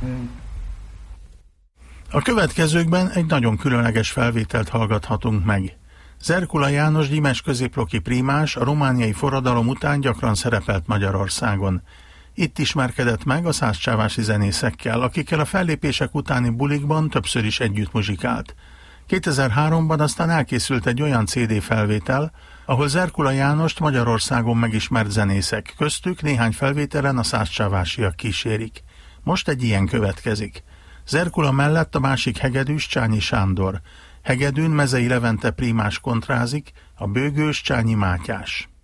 A következőkben egy nagyon különleges felvételt hallgathatunk meg. Zerkula János gyímes középloki prímás a romániai forradalom után gyakran szerepelt Magyarországon. Itt ismerkedett meg a szászcsávási zenészekkel, akikkel a fellépések utáni bulikban többször is együtt muzsikált. 2003-ban aztán elkészült egy olyan CD felvétel, ahol Zerkula Jánost Magyarországon megismert zenészek, köztük néhány felvételen a szászcsávásiak kísérik. Most egy ilyen következik. Zerkula mellett a másik hegedűs Csányi Sándor. Hegedűn Mezei Levente prímás kontrázik, a bőgős Csányi Mátyás.